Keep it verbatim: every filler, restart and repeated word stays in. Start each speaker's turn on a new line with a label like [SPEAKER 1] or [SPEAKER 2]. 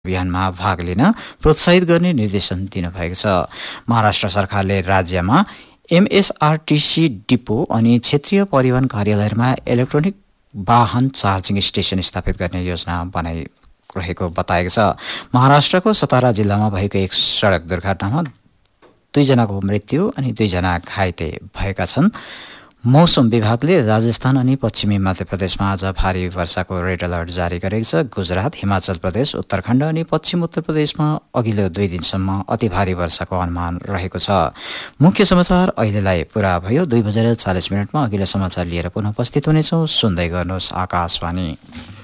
[SPEAKER 1] अभियानमा भाग लिन प्रोत्साहित गर्ने निर्देशन दिनुभएको छ। महाराष्ट्र सरकारले राज्यमा एमएसआरटीसी डिपो अनि क्षेत्रीय परिवहन कार्यालयमा इलेक्ट्रोनिक वाहन चार्जिङ स्टेशन स्थापित गर्ने योजना बनाइरहेको बताएको छ। महाराष्ट्रको सतारा जिल्लामा भएको एक सडक दुर्घटनामा दुईजनाको मृत्यु अनि दुईजना घाइते भएका छन्। मौसम विभागले राजस्थान अनि पश्चिमी मध्य प्रदेशमा आज भारी वर्षाको रेड अलर्ट जारी गरेको छ। गुजरात, हिमाचल प्रदेश, उत्तराखण्ड अनि पश्चिम उत्तर प्रदेशमा अघिल्लो दुई दिनसम्म अति भारी वर्षाको अनुमान रहेको छ। मुख्य समाचार अहिलेलाई पुरा भयो। दुई बजेर चालिस मिनटमा अघिल्लो समाचार लिएर पुनः उपस्थित हुनेछौँ। सुन्दै गर्नुहोस् आकाशवाणी।